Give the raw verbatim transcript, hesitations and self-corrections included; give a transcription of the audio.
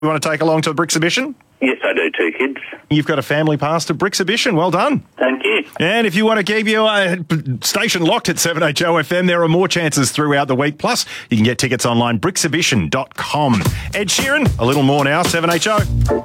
You want to take along to Brixhibition? Yes, I do, two kids. You've got a family pass to Brixhibition. Well done. Thank you. And if you want to keep your uh, station locked at seven H O F M, there are more chances throughout the week. Plus, you can get tickets online, brixhibition dot com. Ed Sheeran, a little more now, seven H O.